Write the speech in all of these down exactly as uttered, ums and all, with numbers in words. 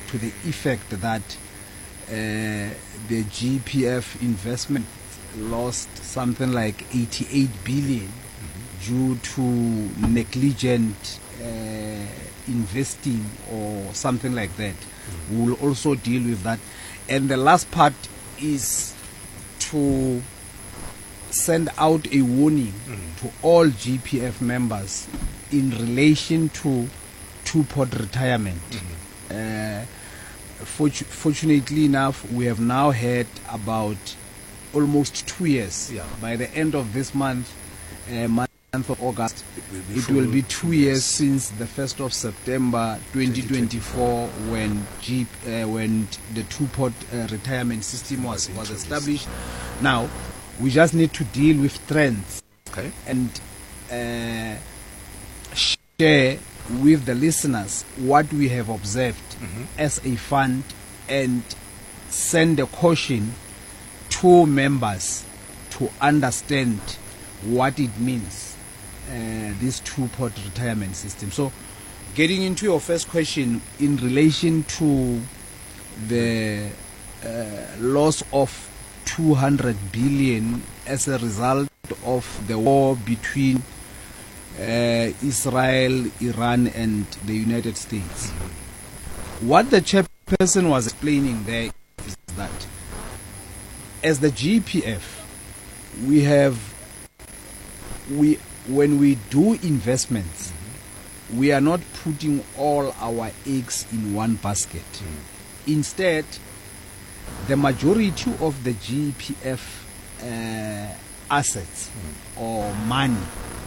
to the effect that uh, the G P F investment lost something like eighty-eight billion mm-hmm. due to negligent uh, investing or something like that. Mm-hmm. We will also deal with that. And the last part is to send out a warning mm-hmm. to all G P F members in relation to two-pot retirement. Mm-hmm. Uh, fort- fortunately enough, we have now had about almost two years. Yeah. By the end of this month, uh, month of August, it will be two years since the first of September twenty twenty-four when G, uh, when the two-pot uh, retirement system was, was established. Now, we just need to deal with trends okay. and uh, share with the listeners what we have observed mm-hmm. as a fund and send a caution to members to understand what it means, uh, this two-pot retirement system. So, getting into your first question in relation to the uh, loss of two hundred billion as a result of the war between uh, Israel, Iran and the United States. What the chairperson was explaining there is that as the G P F, we have, we when we do investments, mm-hmm. we are not putting all our eggs in one basket. Mm-hmm. Instead, the majority of the G P F uh, assets mm. or money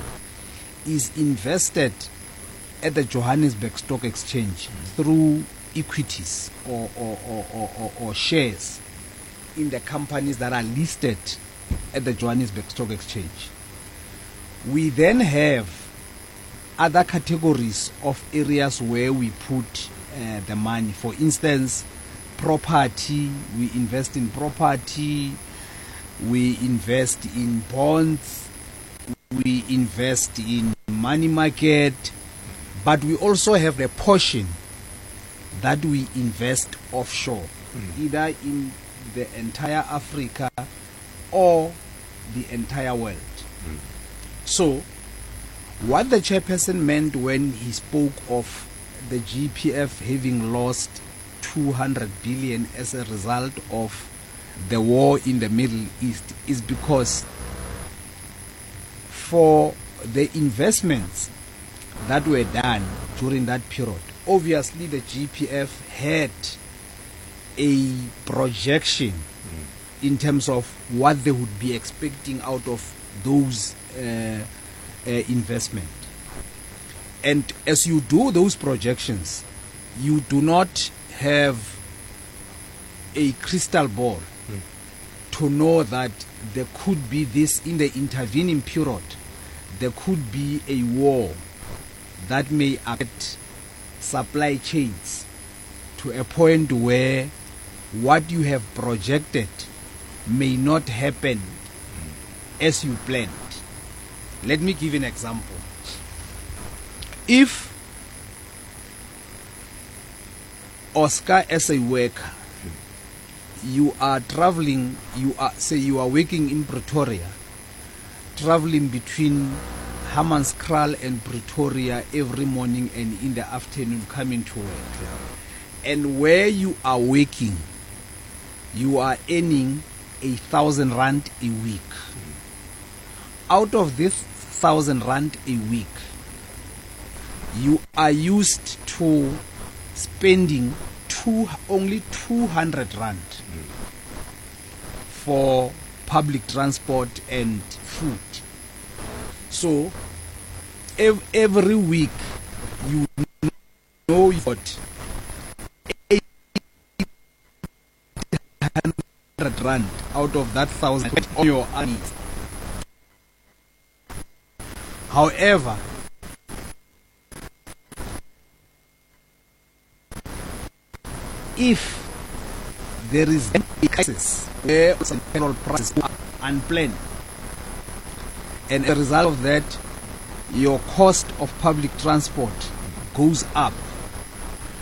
is invested at the Johannesburg Stock Exchange mm. through equities or, or, or, or, or, or shares in the companies that are listed at the Johannesburg Stock Exchange. We then have other categories of areas where we put uh, the money. For instance, property, we invest in property, we invest in bonds, we invest in money market, but we also have a portion that we invest offshore, mm. either in the entire Africa or the entire world. Mm. So, what the chairperson meant when he spoke of the G P F having lost two hundred billion as a result of the war in the Middle East is because for the investments that were done during that period, obviously the G P F had a projection mm. in terms of what they would be expecting out of those uh, uh, investments. And as you do those projections, you do not have a crystal ball mm. to know that there could be this in the intervening period. There could be a war that may affect supply chains to a point where what you have projected may not happen mm. as you planned. Let me give an example. If Oscar, as a worker, you are traveling, you are, say you are working in Pretoria, traveling between Hammanskraal and Pretoria every morning and in the afternoon coming to work. Yeah. And where you are working, you are earning a thousand rand a week. Mm-hmm. Out of this thousand rand a week, you are used to spending two, only two hundred rand mm. for public transport and food. So ev- every week you know you got eight hundred rand out of that thousand on your earnings. However, if there is a crisis where petrol prices are unplanned, and as a result of that, your cost of public transport goes up,